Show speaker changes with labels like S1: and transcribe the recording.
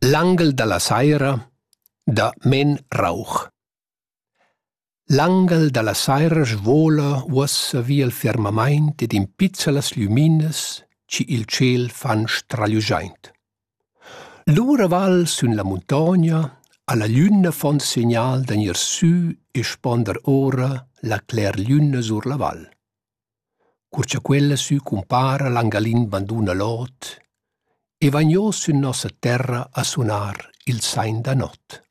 S1: L'angel da la saira da Men Rauch. L'angel da la saira svola uossa via il firmament ed impizza las luminas ci il ciel fan stragliuschaint. L'ura val sun la montagna alla luna fon segnal d'anir sü e sponder ora la cler luna sur la val. Curcia quella sü compara l'angalin banduna lot e vagnò su nossa terra a sunar il sain da not.